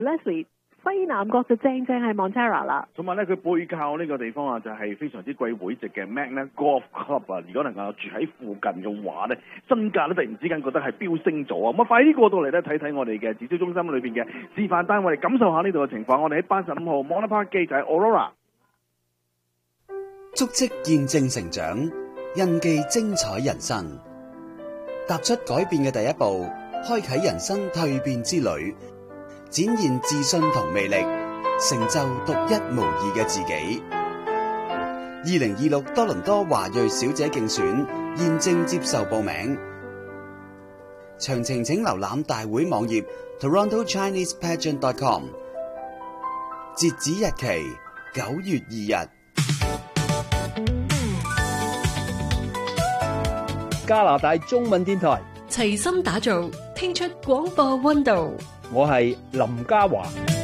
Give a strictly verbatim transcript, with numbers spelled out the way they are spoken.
Leslie， 西南角就正正係 Montara 啦。 同埋咧，佢背靠呢個地方啊，就係非常之貴會籍嘅 Magna Golf Club 啊。如果能夠住喺附近嘅話咧，身價咧突然之間覺得係飆升咗啊！咁啊，快啲過到嚟咧睇睇我哋嘅展銷中心裏邊嘅示範單位，感受下呢度嘅情況。我哋喺八十五號 Mona Park 記就係 Aurora。 足跡見證成長，印記精彩人生。踏出改變嘅第一步，開啟人生蛻變之旅，展現自信同魅力，成就獨一無二嘅自己。二零二六多倫多華裔小姐競選現正接受報名，詳情請瀏覽大會網頁 toronto chinese pageant dot com。截止日期九月二日。 加拿大中文電台齊心打造，聽出廣播溫度。 我係林嘉華。